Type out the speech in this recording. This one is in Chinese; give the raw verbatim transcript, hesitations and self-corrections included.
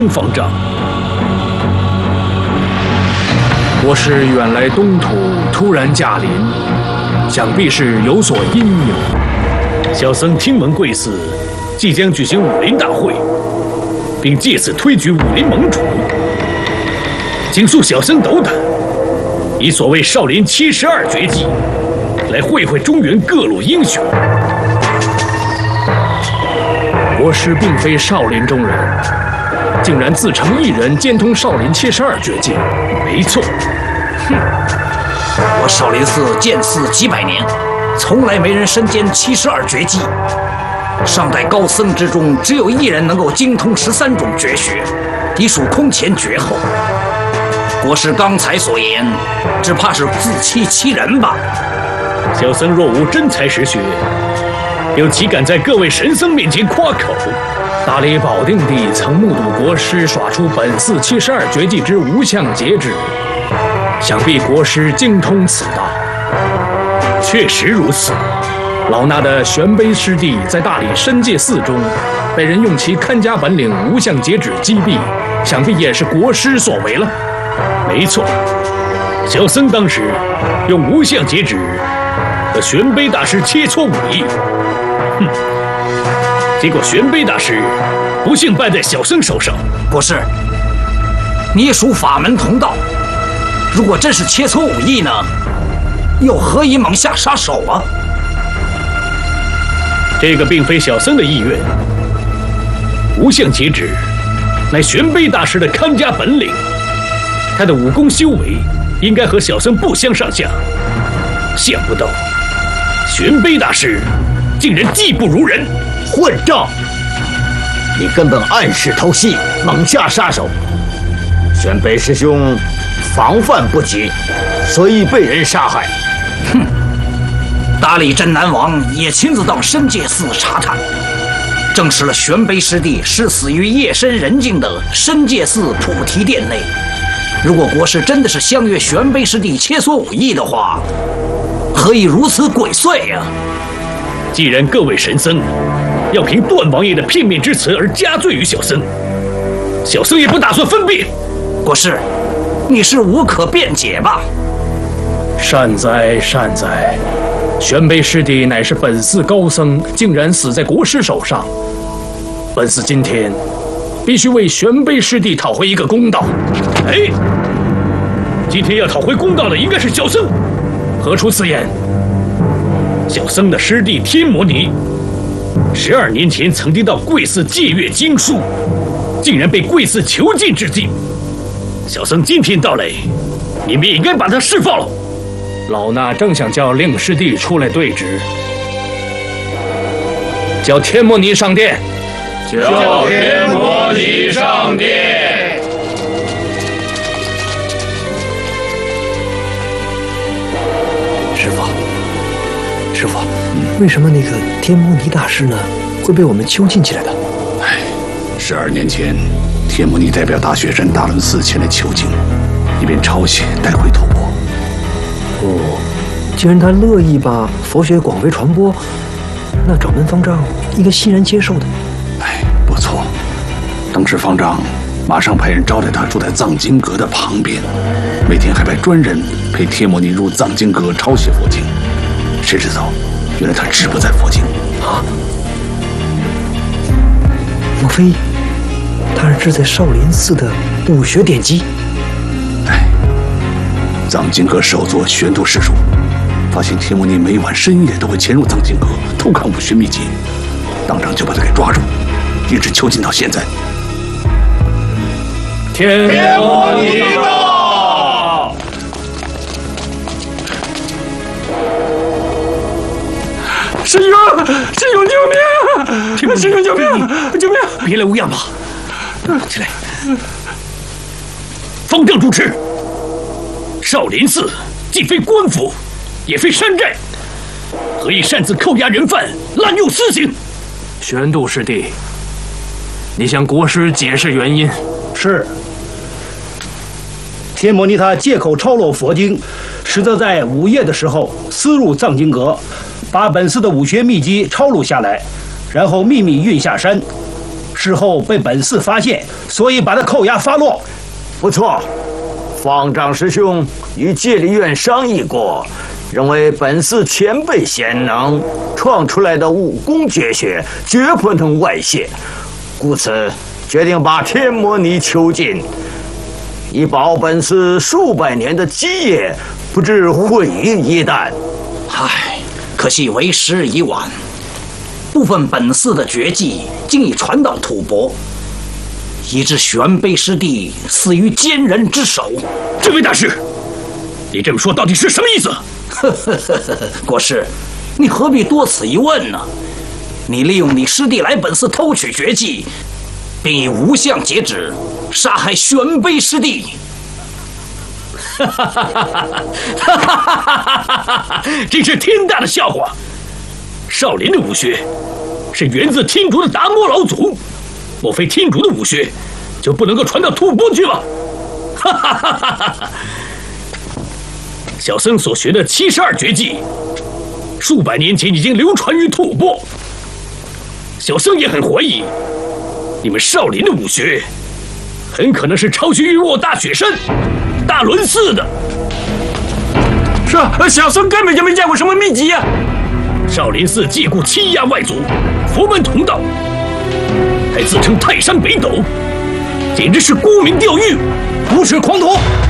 方丈。国师远来东土，突然驾临，想必是有所因由。 小僧听闻贵寺即将举行武林大会，并借此推举武林盟主，请恕小僧斗胆，以所谓少林七十二绝技来会会中原各路英雄。 国师并非少林中人，竟然自称一人兼通少林七十二绝技。 没错。 哼，我少林寺建寺几百年，从来没人身兼七十二绝技。上代高僧之中，只有一人能够精通十三种绝学，已属空前绝后。国师刚才所言，只怕是自欺欺人吧？ 小僧若无真才实学，又岂敢在各位神僧面前夸口？ 大理保定帝曾目睹国师耍出本寺七十二绝技之无相截指，想必国师精通此道。 确实如此。 老衲的玄卑师弟在大理深界寺中，被人用其看家本领无相截指击毙，想必也是国师所为了。 没错，小僧当时用无相截指和玄卑大师切磋武艺，哼，结果玄卑大师不幸败在小僧手上。 国师，你也属法门同道，如果真是切磋武艺呢，又何以猛下杀手啊？ 这个并非小僧的意愿。无相截指乃玄卑大师的看家本领，他的武功修为应该和小僧不相上下。想不到玄卑大师竟然技不如人， 混账！你根本暗示偷袭，猛下杀手。玄卑师兄防范不及，所以被人杀害。 哼！大理镇南王也亲自到深界寺查探，证实了玄卑师弟是死于夜深人静的深界寺菩提殿内。如果国师真的是相约玄卑师弟切磋武艺的话，何以如此鬼祟呀、啊？ 既然各位神僧要凭段王爷的片面之词而加罪于小僧，小僧也不打算分辨。 国师，你是无可辩解吧？ 善哉善哉，玄卑师弟乃是本寺高僧，竟然死在国师手上。本寺今天必须为玄卑师弟讨回一个公道。 哎，今天要讨回公道的应该是小僧。 何出此言？ 小僧的师弟天魔尼，十二年前曾经到贵寺借阅经书，竟然被贵寺囚禁至今。小僧今天到来，你们也应该把他释放了。 老衲正想叫令师弟出来对质，叫天魔尼上殿。 叫天魔尼上殿。 师父，师父，为什么那个天魔尼大师呢会被我们囚禁起来的？ 哎，十二年前，天魔尼代表大雪山大轮寺前来求经，以便抄写带回吐蕃。 哦，既然他乐意把佛学广为传播，那掌门方丈应该欣然接受的。 哎，不错，当时方丈马上派人招待他住在藏经阁的旁边，每天还派专人陪天魔尼入藏经阁抄写佛经。谁知道，原来他志不在佛经啊！莫非他是志在少林寺的武学典籍？ 哎，藏经阁首座玄度师叔发现天魔尼每晚深夜都会潜入藏经阁偷看武学秘籍，当场就把他给抓住，一直囚禁到现在。 天魔尼到！ 师兄，师兄救命！师兄救命！救命！ 别来无恙吧？起来！方丈主持，少林寺既非官府，也非山寨，何以擅自扣押人犯，滥用私刑？ 玄度师弟，你向国师解释原因。 是。天魔尼他借口抄漏佛经，实则在午夜的时候私入藏经阁，把本寺的武学秘籍抄录下来，然后秘密运下山。 事后被本寺发现，所以把他扣押发落。 不错，方丈师兄与戒律院商议过，认为本寺前辈贤能，创出来的武功绝学绝不能外泄，故此决定把天魔尼囚禁，以保本寺数百年的基业不致毁于一旦。 唉，可惜为时已晚，部分本寺的绝技竟已传到吐蕃，以致玄卑师弟死于奸人之手。 这位大师，你这么说到底是什么意思？ 呵呵呵呵，国师，你何必多此一问呢？你利用你师弟来本寺偷取绝技，并以无相截指杀害玄卑师弟。 哈哈哈哈哈哈！真是天大的笑话！少林的武学是源自天竺的达摩老祖，莫非天竺的武学就不能够传到吐蕃去吗？哈哈哈哈哈！小僧所学的七十二绝技，数百年前已经流传于吐蕃。小僧也很怀疑，你们少林的武学很可能是抄袭于我大雪山大轮寺的。 是啊，小僧根本就没见过什么秘籍呀、啊。 少林寺借故欺压外族，佛门同道，还自称泰山北斗，简直是沽名钓誉， 无耻狂徒！